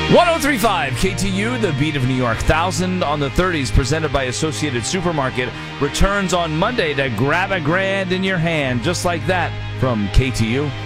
1035 KTU, the beat of New York. 1000 on the 30s, presented by Associated Supermarket, returns on Monday to grab a grand in your hand, just like that, from KTU.